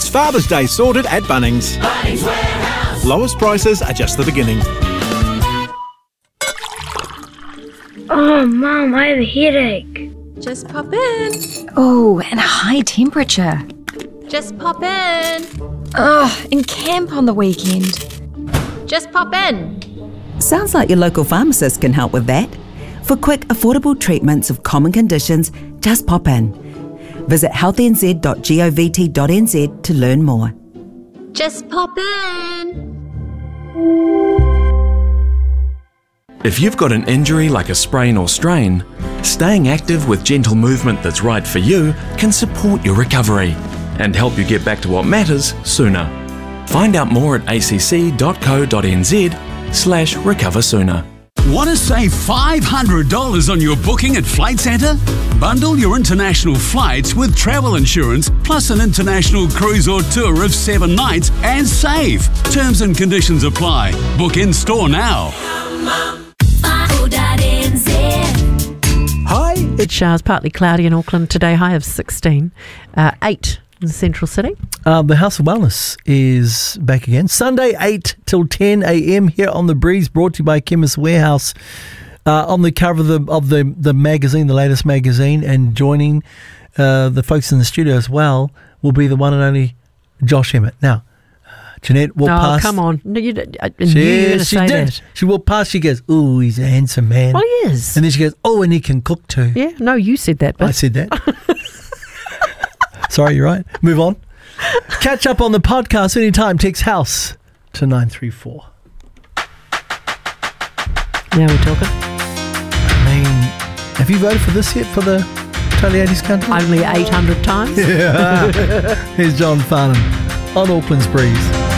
Father's Day sorted at Bunnings. Bunnings Warehouse. Lowest prices are just the beginning. Oh, Mum, I have a headache. Just pop in. Oh, and a high temperature. Just pop in. Oh, and camp on the weekend. Just pop in. Sounds like your local pharmacist can help with that. For quick, affordable treatments of common conditions, just pop in. Visit healthnz.govt.nz to learn more. Just pop in. If you've got an injury like a sprain or strain, staying active with gentle movement that's right for you can support your recovery and help you get back to what matters sooner. Find out more at acc.co.nz/recoversooner. Want to save $500 on your booking at Flight Centre? Bundle your international flights with travel insurance plus an international cruise or tour of 7 nights and save. Terms and conditions apply. Book in store now. Hi, it's Shah's partly cloudy in Auckland today, high of 16, 8 in the central city. The House of Wellness is back again. Sunday, 8 till 10 a.m. here on The Breeze, brought to you by Chemist Warehouse. On the cover of the magazine, the latest magazine, and joining the folks in the studio as well will be the one and only Josh Emmett. Now, Jeanette walked past. Oh, come on. No, you did. That. She walked past, she goes, "Ooh, he's a handsome man." Well, he is. And then she goes, "Oh, and he can cook too." Yeah, no, you said that. But I said that. Sorry, you're right. Move on. Catch up on the podcast anytime. Text HOUSE to 934. Now we're talking. I mean, have you voted for this yet for the Totally 80s Country? Only 800 times. Yeah. Here's John Farnham on Auckland's Breeze.